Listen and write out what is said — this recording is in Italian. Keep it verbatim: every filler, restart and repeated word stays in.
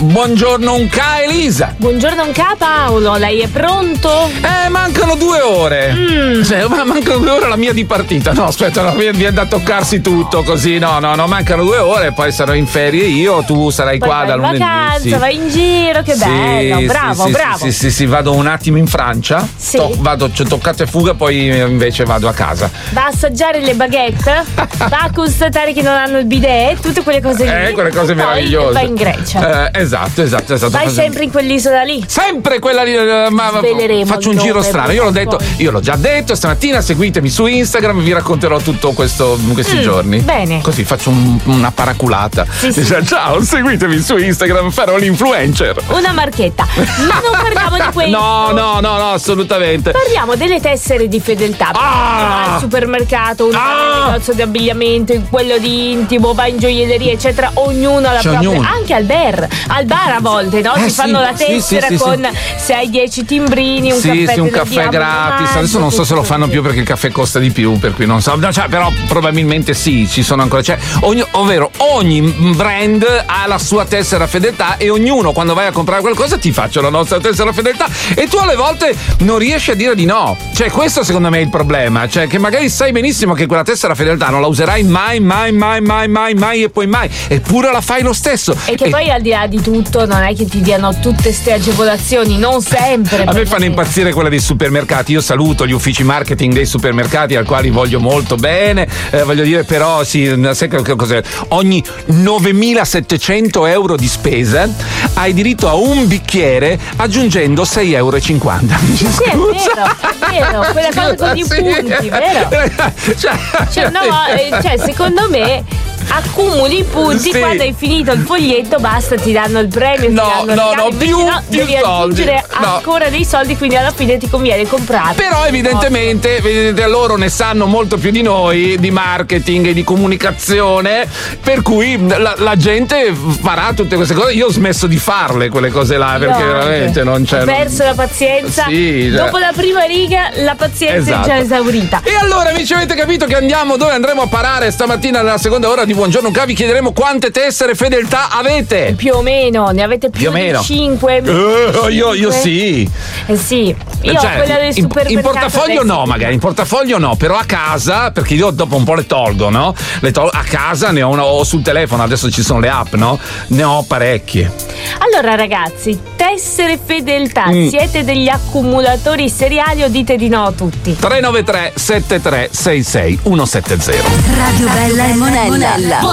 Buongiorno un K Elisa. Buongiorno un K Paolo, lei è pronto? Eh, mancano due ore. Mm. Cioè, ma mancano due ore alla mia di partita. No, aspetta, no, viene da toccarsi tutto così. No, no, no, mancano due ore, poi sarò in ferie io, tu sarai poi qua vai da in lunedì. vacanza, Sì. vai in giro, che Sì, bello, sì, bravo, sì, bravo. Sì, sì, sì, vado un attimo in Francia. Sì. To- vado, c'ho toccata e fuga, poi invece vado a casa. Va a assaggiare le baguette, va a constatare che non hanno il bidet, tutte quelle cose lì. Eh, quelle cose e meravigliose. Poi vai in Grecia. Eh, esatto, esatto, esatto. Vai sempre in quell'isola lì. Sempre quella lì, eh, ma Sveleremo faccio un il giro nome, strano. Io l'ho detto, poi. io l'ho già detto stamattina. Seguitemi su Instagram, vi racconterò tutto questo questi Mm, giorni. bene. Così faccio un- una paraculata. Sì, sì. Dice, ciao, seguitemi su Instagram, farò l'influencer. Una marchetta. Ma non parliamo di questo. No, no, no, no, assolutamente. Parliamo delle tessere di fedeltà. Ah! Vai al supermercato, uno Ah! va nel negozio di abbigliamento, quello di intimo, va in gioielleria, eccetera. Ognuno ha la C'è propria. ognuno. Anche al bar. Al bar a volte, no? Eh, Ti sì, fanno la sì, tessera sì, sì, con se hai dieci timbrini, un sì, caffè. sì, un te lo caffè diamo gratis. davanti, Adesso non so se lo tutto fanno così. più perché il caffè costa di più, per cui non so. No, cioè, però probabilmente sì, ci sono ancora. Cioè, ogni, ovvero ogni brand ha la sua tessera fedeltà e ognuno quando vai a comprare qualcosa ti faccia la nostra tessera fedeltà e tu alle volte non riesci a dire di no. Cioè, questo secondo me è il problema. Cioè, che magari sai benissimo che quella tessera fedeltà non la userai mai, mai, mai, mai, mai, mai e poi mai. Eppure la fai lo stesso. E che E- poi al di là di tutto non è che ti diano tutte ste agevolazioni, non sempre. A me fanno impazzire quelle dei supermercati. Io saluto gli uffici marketing dei supermercati al quali voglio molto bene. Eh, voglio dire, però, sì, sai che che cos'è? Ogni novemilasettecento euro di spesa hai diritto a un bicchiere aggiungendo sei euro e cinquanta. Sì, è vero, è vero, quella cosa con i Sì. punti, vero? Cioè, Cioè, no, eh, cioè, secondo me accumuli i punti, Sì. quando hai finito il foglietto basta, ti danno il premio, No, ti danno il no, regali, no, invece più- no, più devi soldi. aggiungere No. ancora dei soldi, quindi alla fine ti conviene comprare. Però evidentemente, evidentemente loro ne sanno molto più di noi di marketing e di comunicazione, per cui la, la gente farà tutte queste cose. Io ho smesso di farle quelle cose là perché Io veramente anche. non c'è. Ho perso la pazienza. Sì, cioè. Dopo la prima riga la pazienza Esatto. è già esaurita. E allora, amici, avete capito che andiamo dove andremo a parare stamattina nella seconda ora di Buongiorno K? Vi chiederemo quante tessere fedeltà avete. Più o meno, ne avete più, Più o meno. di cinque? Eh, io, io sì. Eh sì, io Cioè, ho quella del in, supermercato. in portafoglio adesso. no, magari in portafoglio no, però a casa, perché io dopo un po' le tolgo, no? Le tolgo a casa, ne ho una, o sul telefono, adesso ci sono le app, no? Ne ho parecchie. Allora ragazzi, tessere fedeltà, Mm. siete degli accumulatori seriali o dite di no a tutti? tre nove tre sette tre sei sei uno sette zero. Radio Bella e Monella.